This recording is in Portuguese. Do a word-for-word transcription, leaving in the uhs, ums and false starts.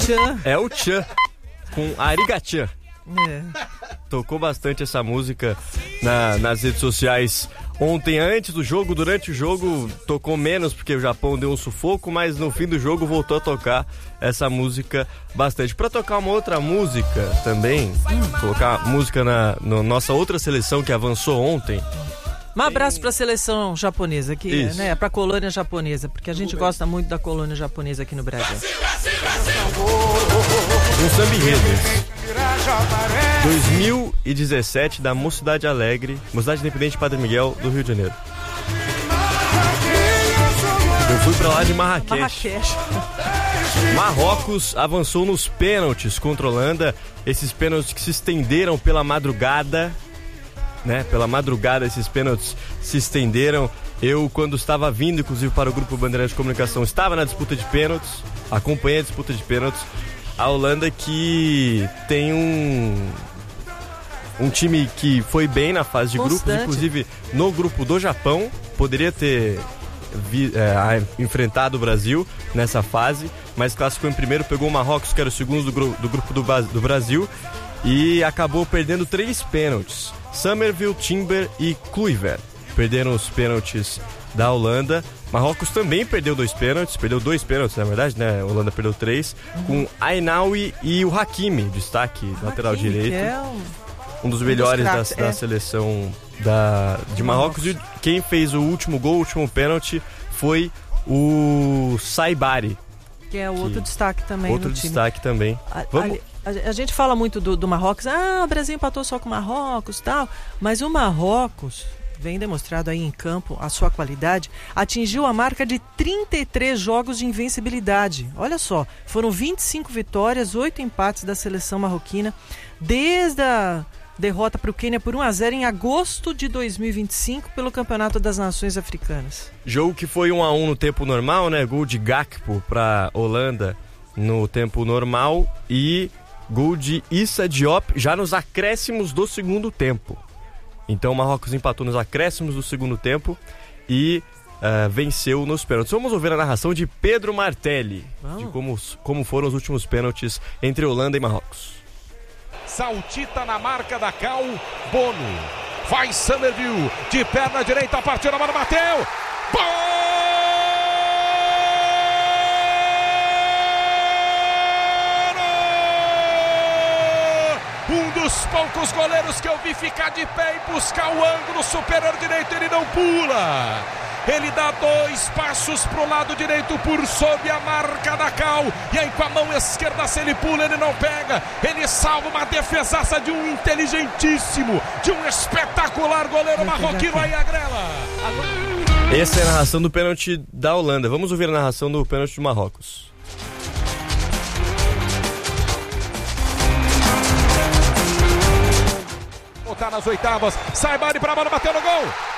Tchan. É o Tchan, com Arigatchan. É. Tocou bastante essa música na, nas redes sociais ontem, antes do jogo. Durante o jogo tocou menos porque o Japão deu um sufoco, mas no fim do jogo voltou a tocar essa música bastante. Para tocar uma outra música também, colocar música na, na nossa outra seleção que avançou ontem. Um abraço para a seleção japonesa aqui, Isso. né? Para a colônia japonesa, porque a gente gosta muito da colônia japonesa aqui no Brasil. Um samba enredo. dois mil e dezessete, da Mocidade Alegre, Mocidade Independente Padre Miguel, do Rio de Janeiro. Eu fui pra lá de Marrakech. Marrakech. Marrocos avançou nos pênaltis contra a Holanda. Esses pênaltis que se estenderam pela madrugada, né? Pela madrugada esses pênaltis se estenderam. Eu, quando estava vindo, inclusive, para o Grupo Bandeirantes de Comunicação, estava na disputa de pênaltis, acompanhei a disputa de pênaltis. A Holanda que tem um um time que foi bem na fase de Constante. grupos, inclusive no grupo do Japão, poderia ter vi, é, enfrentado o Brasil nessa fase, mas classificou em primeiro, pegou o Marrocos, que era o segundo do, gru, do grupo do, do Brasil, e acabou perdendo três pênaltis. Summerville, Timber e Kluivert perderam os pênaltis da Holanda. Marrocos também perdeu dois pênaltis, perdeu dois pênaltis, na verdade, né? A Holanda perdeu três, uhum. com Ainaoui e o Hakimi, destaque, o lateral Hakimi, direito. É um... um dos melhores um da, dos da é. seleção da, de Marrocos. E quem fez o último gol, o último pênalti, foi o Saibari. Que é o outro que, destaque também Outro no time. destaque também. A, Vamos... a, a, a gente fala muito do, do Marrocos. Ah, o Brasil empatou só com o Marrocos e tal. Mas o Marrocos, vem demonstrado aí em campo a sua qualidade, atingiu a marca de trinta e três jogos de invencibilidade. Olha só, foram vinte e cinco vitórias, oito empates da seleção marroquina, desde a derrota para o Quênia por um a zero em agosto de dois mil e vinte e cinco pelo Campeonato das Nações Africanas. Jogo que foi um a um no tempo normal, né? Gol de Gakpo para Holanda no tempo normal e gol de Issa Diop já nos acréscimos do segundo tempo. Então o Marrocos empatou nos acréscimos do segundo tempo e uh, venceu nos pênaltis. Vamos ouvir a narração de Pedro Martelli, Vamos. de como, como foram os últimos pênaltis entre Holanda e Marrocos. Saltita na marca da Cal, Bono. Vai Summerville, de perna direita, partiu na bola, bateu! Bono! Um dos poucos goleiros que eu vi ficar de pé e buscar o ângulo superior direito, ele não pula. Ele dá dois passos pro lado direito por sob a marca da Cal. E aí com a mão esquerda, se ele pula, ele não pega. Ele salva uma defesaça de um inteligentíssimo, de um espetacular goleiro marroquino aí, Agrela. Essa é a narração do pênalti da Holanda. Vamos ouvir a narração do pênalti do Marrocos. Tá nas oitavas, Saibari pra bola, bateu no gol.